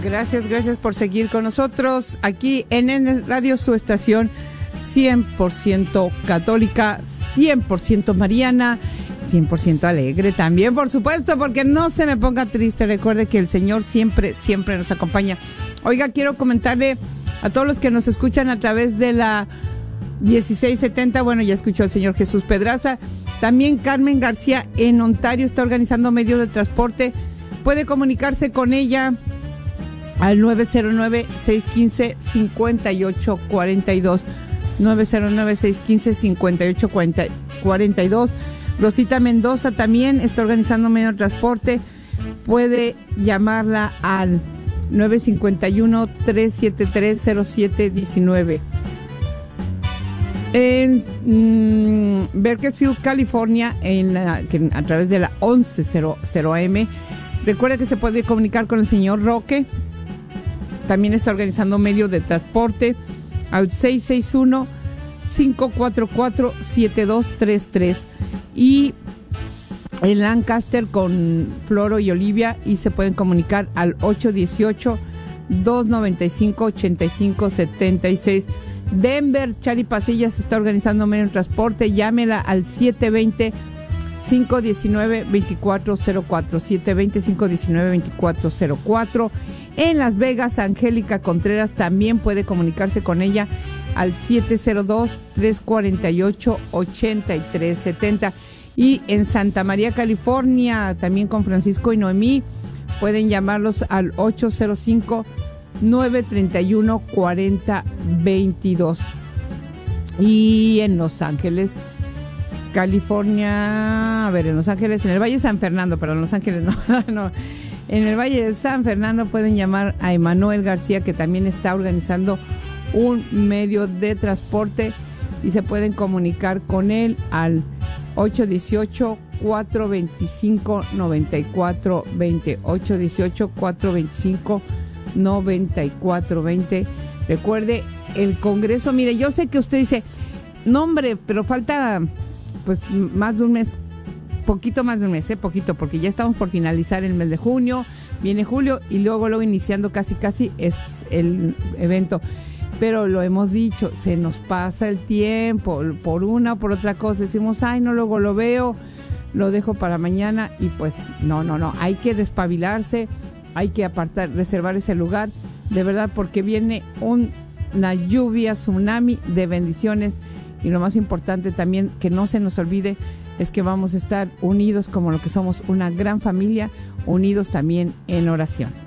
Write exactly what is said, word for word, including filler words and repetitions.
Gracias, gracias por seguir con nosotros aquí en N Radio, su estación cien por ciento católica, cien por ciento mariana, cien por ciento alegre también, por supuesto, porque no se me ponga triste. Recuerde que el Señor siempre, siempre nos acompaña. Oiga, quiero comentarle a todos los que nos escuchan a través de la dieciséis setenta, bueno, ya escuchó al señor Jesús Pedraza. También Carmen García en Ontario está organizando medios de transporte. Puede comunicarse con ella al nueve cero nueve, seis uno cinco, cinco ocho cuatro dos. nueve cero nueve, seis uno cinco, cinco ocho cuatro dos. Rosita Mendoza también está organizando medio de transporte. Puede llamarla al nueve cinco uno, tres siete tres, cero siete uno nueve. En mmm, Bakersfield, California, en la, que, a través de la once cero cero A M. Recuerde que se puede comunicar con el señor Roque. También está organizando medio de transporte al seis seis uno, cinco cuatro cuatro, siete dos tres tres. Y en Lancaster con Floro y Olivia, y se pueden comunicar al ocho uno ocho, dos nueve cinco, ocho cinco siete seis. Denver, Chari Pasillas está organizando medio de transporte. Llámela al siete dos cero, cinco uno nueve, dos cuatro cero cuatro, siete dos cero, cinco uno nueve, dos cuatro cero cuatro. En Las Vegas, Angélica Contreras también puede comunicarse con ella al siete cero dos, tres cuatro ocho, ocho tres siete cero. Y en Santa María, California, también con Francisco y Noemí, pueden llamarlos al ocho cero cinco, nueve tres uno, cuatro cero dos dos. Y en Los Ángeles, California, a ver, en Los Ángeles, en el Valle de San Fernando, pero en Los Ángeles no, no. En el Valle de San Fernando pueden llamar a Emanuel García, que también está organizando un medio de transporte, y se pueden comunicar con él al ocho uno ocho, cuatro dos cinco, nueve cuatro dos cero, ocho uno ocho, cuatro dos cinco, nueve cuatro dos cero. Recuerde, el Congreso, mire, yo sé que usted dice, no hombre, pero falta pues más de un mes, poquito más de un mes, ¿eh? Poquito, porque ya estamos por finalizar el mes de junio, viene julio, y luego, luego iniciando casi, casi es el evento. Pero lo hemos dicho, se nos pasa el tiempo, por una o por otra cosa, decimos, ay, no, luego lo veo, lo dejo para mañana, y pues, no, no, no, hay que despabilarse, hay que apartar, reservar ese lugar, de verdad, porque viene un, una lluvia, tsunami de bendiciones, y lo más importante también, que no se nos olvide, es que vamos a estar unidos como lo que somos, una gran familia, unidos también en oración.